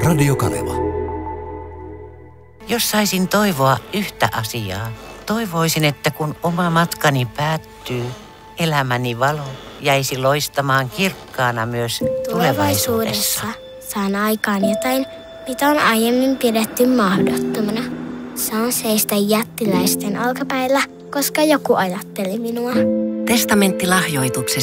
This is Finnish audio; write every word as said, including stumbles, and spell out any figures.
Radio Kaleva. Jos saisin toivoa yhtä asiaa, toivoisin, että kun oma matkani päättyy, elämäni valo jäisi loistamaan kirkkaana myös tulevaisuudessa. Saan aikaan jotain, mitä on aiemmin pidetty mahdottomana. Saan seistä jättiläisten alkapäillä, koska joku ajatteli minua. Testamenttilahjoituksesi